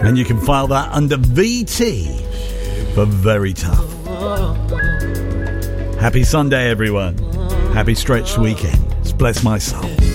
And you can file that under VT for Very Tough. Happy Sunday, everyone. Happy stretched weekend. Bless my soul.